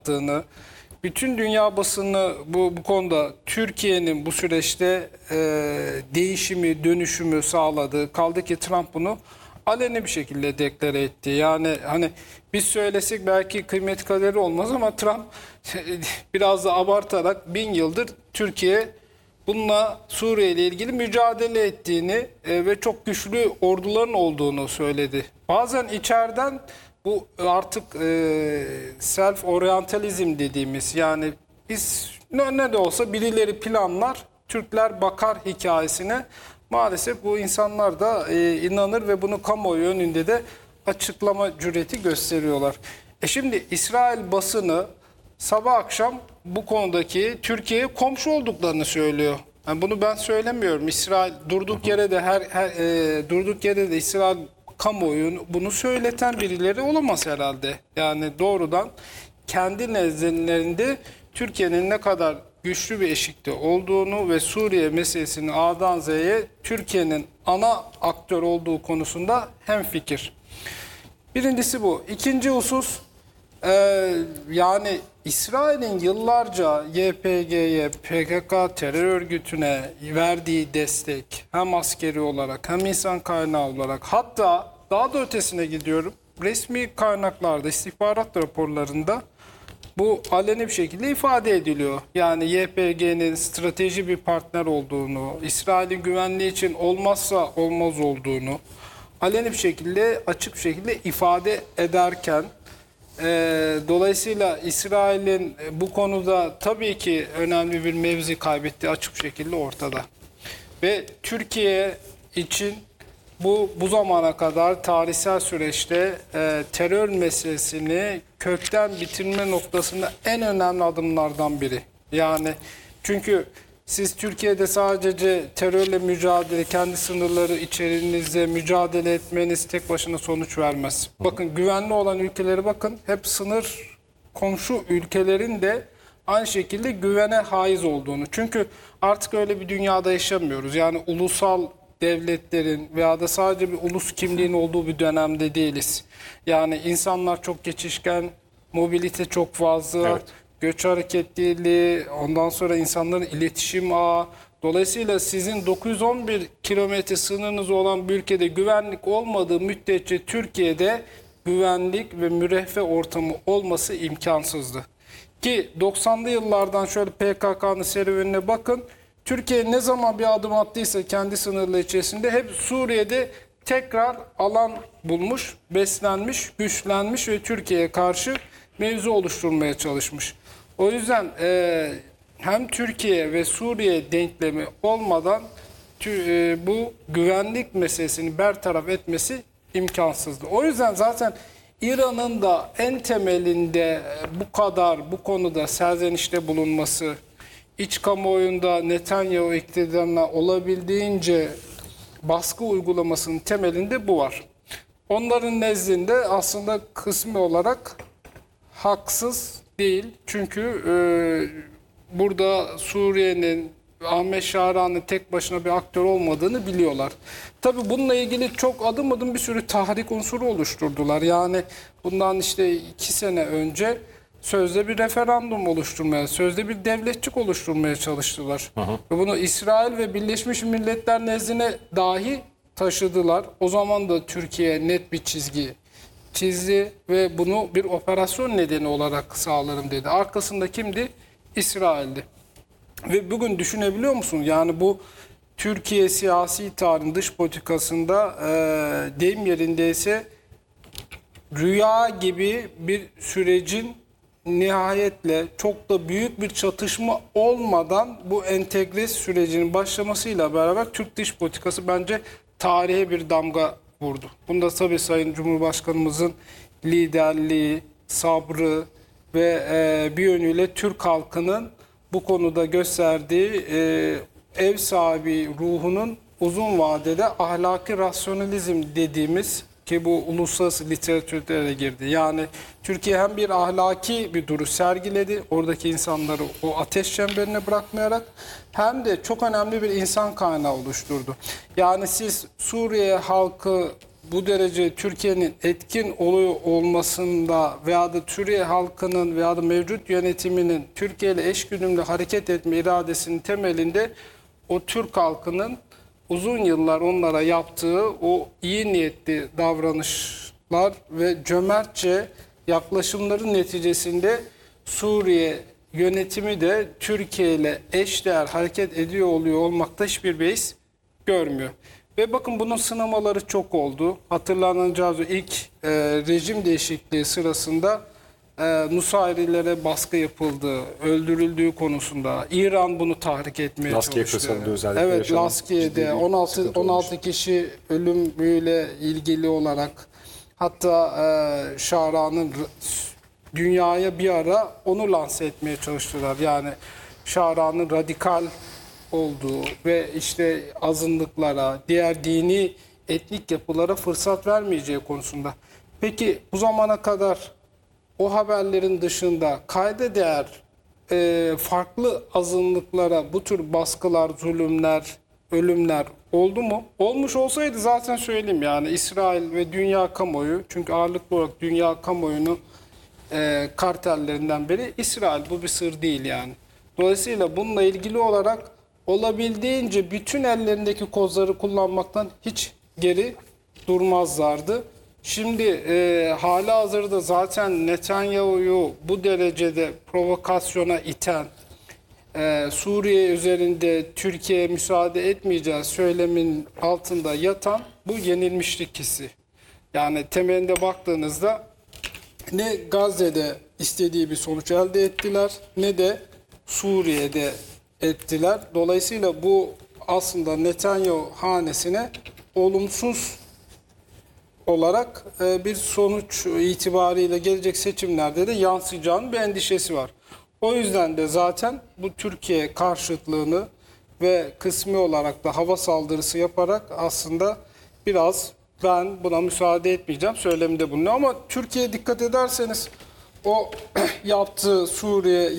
yaptığını, bütün dünya basını bu konuda Türkiye'nin bu süreçte değişimi, dönüşümü sağladığı, kaldı ki Trump bunu aleni bir şekilde deklare etti. Yani hani biz söylesek belki kıymet kaderi olmaz ama Trump biraz da abartarak 1000 yıldır Türkiye bununla Suriye ile ilgili mücadele ettiğini ve çok güçlü orduların olduğunu söyledi. Bazen içeriden bu artık self-orientalizm dediğimiz, yani biz ne de olsa birileri planlar, Türkler bakar hikayesine maalesef bu insanlar da inanır ve bunu kamuoyu önünde de açıklama cüreti gösteriyorlar. Şimdi İsrail basını sabah akşam bu konudaki Türkiye'ye komşu olduklarını söylüyor. Yani bunu ben söylemiyorum. İsrail durduk yere de durduk yere de İsrail kamuoyu bunu söyleten birileri olamaz herhalde. Yani doğrudan kendi nezdlerinde Türkiye'nin ne kadar güçlü bir eşikte olduğunu ve Suriye meselesini A'dan Z'ye Türkiye'nin ana aktör olduğu konusunda hemfikir. Birincisi bu. İkinci husus, yani İsrail'in yıllarca YPG'ye, PKK terör örgütüne verdiği destek, hem askeri olarak hem insan kaynağı olarak, hatta daha da ötesine gidiyorum, resmi kaynaklarda, istihbarat raporlarında bu aleni bir şekilde ifade ediliyor. Yani YPG'nin strateji bir partner olduğunu, İsrail'in güvenliği için olmazsa olmaz olduğunu aleni bir şekilde, açık bir şekilde ifade ederken, dolayısıyla İsrail'in bu konuda tabii ki önemli bir mevzi kaybettiği açık bir şekilde ortada. Ve Türkiye için bu zamana kadar tarihsel süreçte terör meselesini kökten bitirme noktasında en önemli adımlardan biri. Yani çünkü siz Türkiye'de sadece terörle mücadele, kendi sınırları içerinizde mücadele etmeniz tek başına sonuç vermez. Bakın güvenli olan ülkelere bakın, hep sınır komşu ülkelerin de aynı şekilde güvene haiz olduğunu. Çünkü artık öyle bir dünyada yaşamıyoruz. Yani ulusal devletlerin veya da sadece bir ulus kimliğin olduğu bir dönemde değiliz. Yani insanlar çok geçişken, mobilite çok fazla, evet, göç hareketliliği, ondan sonra insanların iletişim ağı. Dolayısıyla sizin 911 kilometre sınırınız olan bir ülkede güvenlik olmadığı müddetçe Türkiye'de güvenlik ve müreffeh ortamı olması imkansızdı. Ki 90'lı yıllardan şöyle PKK'nın serüvenine bakın. Türkiye ne zaman bir adım attıysa kendi sınırları içerisinde hep Suriye'de tekrar alan bulmuş, beslenmiş, güçlenmiş ve Türkiye'ye karşı mevzu oluşturmaya çalışmış. O yüzden hem Türkiye ve Suriye denklemi olmadan bu güvenlik meselesini bertaraf etmesi imkansızdı. O yüzden zaten İran'ın da en temelinde bu konuda serzenişte bulunması, İç kamuoyunda Netanyahu iktidarına olabildiğince baskı uygulamasının temelinde bu var. Onların nezdinde aslında kısmi olarak haksız değil. Çünkü burada Suriye'nin, Ahmet Şahra'nın tek başına bir aktör olmadığını biliyorlar. Tabii bununla ilgili çok adım adım bir sürü tahrik unsuru oluşturdular. Yani bundan işte 2 sene önce sözde bir referandum oluşturmaya, sözde bir devletçik oluşturmaya çalıştılar. Ve bunu İsrail ve Birleşmiş Milletler nezdine dahi taşıdılar. O zaman da Türkiye net bir çizgi çizdi ve bunu bir operasyon nedeni olarak sağlarım dedi. Arkasında kimdi? İsrail'di. Ve bugün düşünebiliyor musun? Yani bu Türkiye siyasi tarihinin dış politikasında deyim yerindeyse rüya gibi bir sürecin nihayetle çok da büyük bir çatışma olmadan bu entegre sürecinin başlamasıyla beraber Türk dış politikası bence tarihe bir damga vurdu. Bunda tabii Sayın Cumhurbaşkanımızın liderliği, sabrı ve bir yönüyle Türk halkının bu konuda gösterdiği ev sahibi ruhunun uzun vadede ahlaki rasyonalizm dediğimiz, ki bu uluslararası literatürde de girdi. Yani Türkiye hem bir ahlaki bir duruş sergiledi, oradaki insanları o ateş çemberine bırakmayarak, hem de çok önemli bir insan kaynağı oluşturdu. Yani siz Suriye halkı bu derece Türkiye'nin etkin oluyor olmasında veya da Türkiye halkının veya da mevcut yönetiminin Türkiye ile eşgüdümlü hareket etme iradesinin temelinde o Türk halkının uzun yıllar onlara yaptığı o iyi niyetli davranışlar ve cömertçe yaklaşımların neticesinde Suriye yönetimi de Türkiye ile eşdeğer hareket ediyor oluyor olmakta hiçbir beis görmüyor. Ve bakın bunun sınamaları çok oldu. Hatırlanacağı ilk rejim değişikliği sırasında Nusayrilere baskı yapıldı, öldürüldüğü konusunda. İran bunu tahrik etmeye Laskiye çalıştı. kırsalında özellikle Evet, Laskiye'de 16 kişi ölümüyle ilgili olarak, hatta Şara'nın dünyaya bir ara onu lanse etmeye çalıştılar. Yani Şara'nın radikal olduğu ve işte azınlıklara, diğer dini etnik yapılara fırsat vermeyeceği konusunda. Peki bu zamana kadar o haberlerin dışında kayda değer farklı azınlıklara bu tür baskılar, zulümler, ölümler oldu mu? Olmuş olsaydı zaten söyleyeyim, yani İsrail ve dünya kamuoyu, çünkü ağırlıklı olarak dünya kamuoyunu kartellerinden biri İsrail, bu bir sır değil yani. Dolayısıyla bununla ilgili olarak olabildiğince bütün ellerindeki kozları kullanmaktan hiç geri durmazlardı. Şimdi halihazırda zaten Netanyahu'yu bu derecede provokasyona iten, Suriye üzerinde Türkiye'ye müsaade etmeyeceğiz söylemin altında yatan bu yenilmişlik hissi. Yani temelinde baktığınızda ne Gazze'de istediği bir sonuç elde ettiler ne de Suriye'de ettiler. Dolayısıyla bu aslında Netanyahu hanesine olumsuz olarak bir sonuç itibariyle gelecek seçimlerde de yansıyacağının bir endişesi var. O yüzden de zaten bu Türkiye karşıtlığını ve kısmi olarak da hava saldırısı yaparak aslında biraz ben buna müsaade etmeyeceğim söyleminde bulunuyor. Ama Türkiye'ye dikkat ederseniz o yaptığı Suriye'ye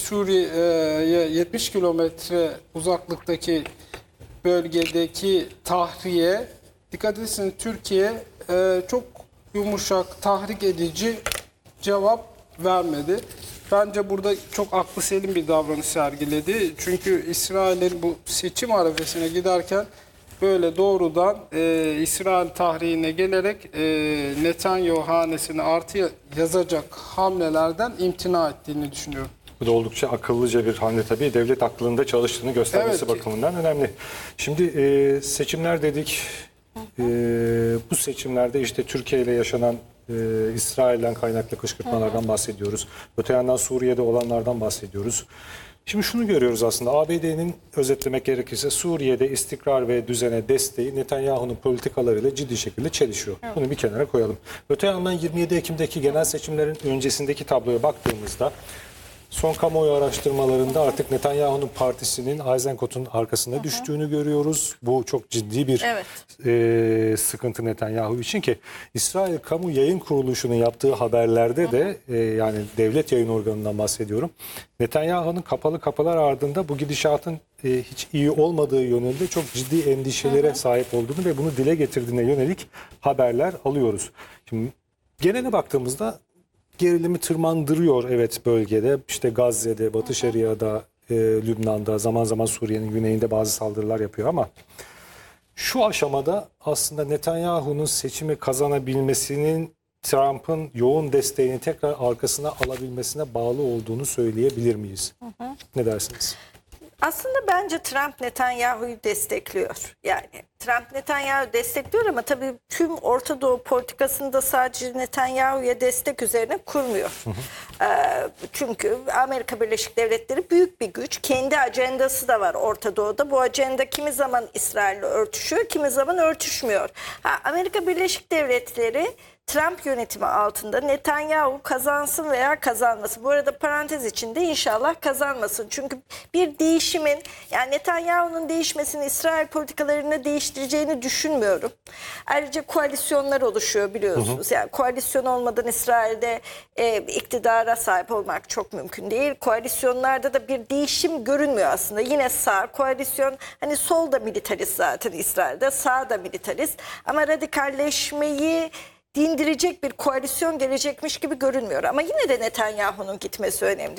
70 kilometre uzaklıktaki bölgedeki tahriye, dikkat ederseniz Türkiye çok yumuşak, tahrik edici cevap vermedi. Bence burada çok aklı selim bir davranış sergiledi. Çünkü İsrail'in bu seçim arifesine giderken böyle doğrudan İsrail tahriyine gelerek Netanyahu hanesine artı yazacak hamlelerden imtina ettiğini düşünüyorum. Bu da oldukça akıllıca bir hamle tabii. Devlet aklında çalıştığını göstermesi Evet. bakımından önemli. Şimdi seçimler dedik. Bu seçimlerde işte Türkiye ile yaşanan İsrail'den kaynaklı kışkırtmalardan bahsediyoruz. Öte yandan Suriye'de olanlardan bahsediyoruz. Şimdi şunu görüyoruz aslında, ABD'nin özetlemek gerekirse Suriye'de istikrar ve düzene desteği Netanyahu'nun politikalarıyla ciddi şekilde çelişiyor. Bunu bir kenara koyalım. Öte yandan 27 Ekim'deki genel seçimlerin öncesindeki tabloya baktığımızda son kamuoyu araştırmalarında artık Netanyahu'nun partisinin Eisenkot'un arkasında düştüğünü görüyoruz. Bu çok ciddi bir sıkıntı Netanyahu için ki İsrail Kamu Yayın Kuruluşu'nun yaptığı haberlerde de yani devlet yayın organından bahsediyorum. Netanyahu'nun kapalı kapılar ardında bu gidişatın hiç iyi olmadığı yönünde çok ciddi endişelere sahip olduğunu ve bunu dile getirdiğine yönelik haberler alıyoruz. Şimdi genele baktığımızda gerilimi tırmandırıyor evet bölgede. İşte Gazze'de, Batı Şeria'da, Lübnan'da, zaman zaman Suriye'nin güneyinde bazı saldırılar yapıyor ama şu aşamada aslında Netanyahu'nun seçimi kazanabilmesinin Trump'ın yoğun desteğini tekrar arkasına alabilmesine bağlı olduğunu söyleyebilir miyiz? Ne dersiniz? Aslında bence Trump Netanyahu'yu destekliyor. Yani Trump Netanyahu'yu destekliyor ama tabii tüm Orta Doğu politikasında sadece Netanyahu'ya destek üzerine kurmuyor. Çünkü Amerika Birleşik Devletleri büyük bir güç. Kendi ajandası da var Orta Doğu'da. Bu ajanda kimi zaman İsrail'le örtüşüyor, kimi zaman örtüşmüyor. Amerika Birleşik Devletleri Trump yönetimi altında Netanyahu kazansın veya kazanmasın. Bu arada parantez içinde inşallah kazanmasın. Çünkü bir değişimin, yani Netanyahu'nun değişmesini İsrail politikalarını değiştireceğini düşünmüyorum. Ayrıca koalisyonlar oluşuyor biliyorsunuz. Yani koalisyon olmadan İsrail'de iktidara sahip olmak çok mümkün değil. Koalisyonlarda da bir değişim görünmüyor aslında. Yine sağ koalisyon, hani sol da militarist zaten İsrail'de, sağ da militarist, ama radikalleşmeyi dindirecek bir koalisyon gelecekmiş gibi görünmüyor. Ama yine de Netanyahu'nun gitmesi önemli.